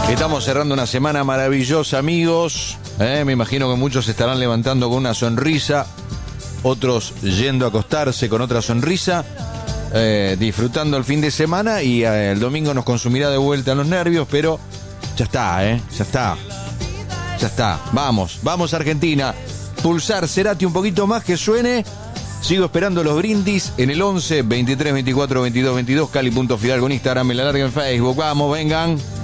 Estamos cerrando una semana maravillosa, amigos. Me imagino que muchos se estarán levantando con una sonrisa, otros yendo a acostarse con otra sonrisa, disfrutando el fin de semana, y el domingo nos consumirá de vuelta los nervios, pero ya está, ya está. Vamos Argentina. Pulsar Cerati un poquito más, que suene. Sigo esperando los brindis en el 11 23 24 22 22. Cali.Fidalgo en Instagram, en la larga en Facebook. Vamos, vengan.